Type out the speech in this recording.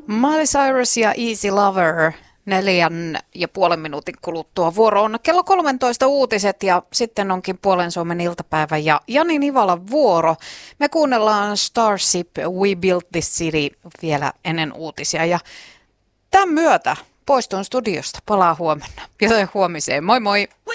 Miley Cyrus ja Easy Lover 4,5 minuutin kuluttua. Vuoro on kello 13 uutiset ja sitten onkin Puolen Suomen iltapäivä ja Jani Nivalan vuoro. Me kuunnellaan Starship We Built This City vielä ennen uutisia ja tämän myötä poistun studiosta. Palaa huomenna. Joten huomiseen. Moi moi!